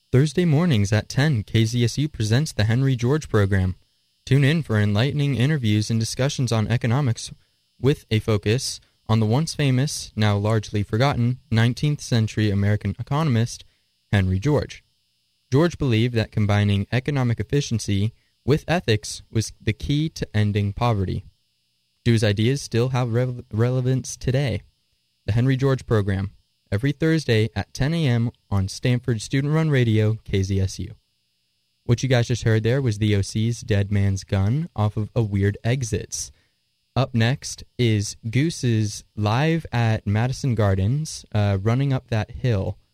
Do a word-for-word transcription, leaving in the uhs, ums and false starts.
Thursday mornings at ten, K Z S U presents the Henry George program. Tune in for enlightening interviews and discussions on economics with a focus on the once famous, now largely forgotten, nineteenth century American economist, Henry George. George believed that combining economic efficiency with ethics was the key to ending poverty. Do his ideas still have re- relevance today? The Henry George program, every Thursday at ten a.m. on Stanford Student-Run Radio, K Z S U. What you guys just heard there was the O C's Dead Man's Gun off of A Weird Exits. Up next is Goose's live at Madison Gardens, uh, Running Up That Hill.